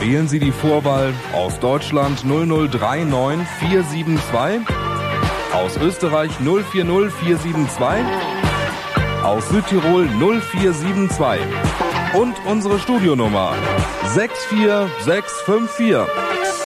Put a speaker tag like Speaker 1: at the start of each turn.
Speaker 1: Wählen Sie die Vorwahl aus Deutschland 0039472, aus Österreich 040472, aus Südtirol 0472 und unsere Studionummer 64654.